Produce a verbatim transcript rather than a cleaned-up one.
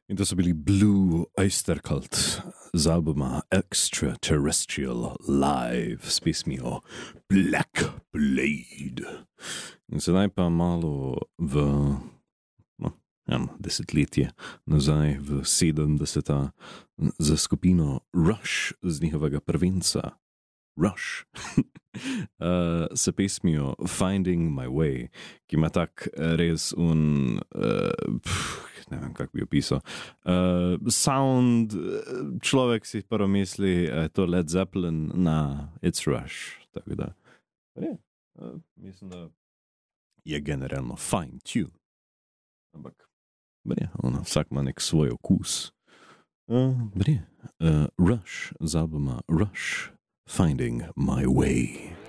In to so bili Blue Oyster Cult z albuma Extraterrestrial Live s pesmijo Black Blade. In sedaj pa malo v no, eno desetletje nazaj v sedemdeseta za skupino Rush z njihovega prvenca Rush uh, s pesmijo Finding My Way, ki ima tak res un uh, pff, ne vem, kako bi opisal. Uh, sound, človek si prvo misli, je to Led Zeppelin, na It's Rush. Tako da, je, uh, mislim, da je generalno fine tune. Ampak, je, ono, vsak ima nek svoj okus. Uh, je, uh, Rush z albuma Rush, Finding My Way.